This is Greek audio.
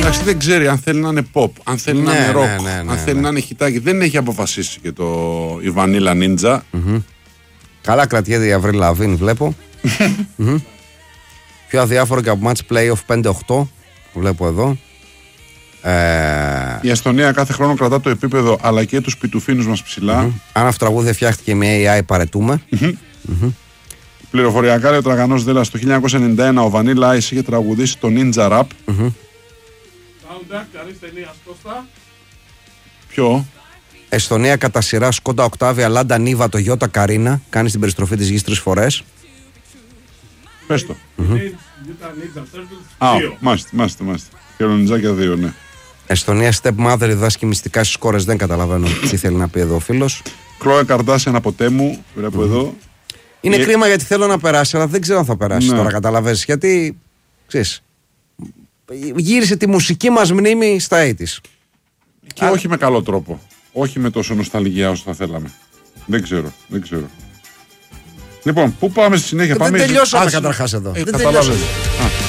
μεταξύ δεν ξέρει αν θέλει να είναι pop, αν θέλει να είναι rock, αν θέλει να είναι χιτάκι. Δεν έχει αποφασίσει και η Vanilla Ninja. Καλά κρατιέται η Avril Lavigne, βλέπω. Πιο αδιάφορο και από match playoff 5-8. Βλέπω εδώ. Η Εστονία κάθε χρόνο κρατά το επίπεδο αλλά και τους πιτουφίνους μας ψηλά. Αν αυτό το τραγούδι δεν φτιάχτηκε με AI, παρετούμε. Πληροφοριακά, λέει ο Τραγανός Δέλλας, το 1991 ο Vanilla Ice είχε τραγουδήσει το Ninja Rap. Ποιο? Εστονία κατά σειρά Σκόντα Οκτάβια, Λάντα Νίβα, το Γιώτα Καρίνα. Κάνει την περιστροφή της γης 3 φορές. Πες το. Μάστε. Χελονιτζάκια 2, ναι. Εστονία Stepmother, διδάσκει μυστικά στις κόρες. Δεν καταλαβαίνω τι θέλει να πει εδώ ο φίλος. Κλόε Καρντάσιαν από Τέμου, βλέπω εδώ. Είναι κρίμα γιατί θέλω να περάσει, αλλά δεν ξέρω αν θα περάσει τώρα, καταλαβαίνεις. Γιατί, ξέρεις, γύρισε τη μουσική μας μνήμη στα 80's. Και όχι με καλό τρόπο. Όχι με τόσο νοσταλγία όσο θα θέλαμε. Δεν ξέρω. Λοιπόν, πού πάμε στη συνέχεια? Δεν τελειώσαμε καταρχάς εδώ. Καταλάβες.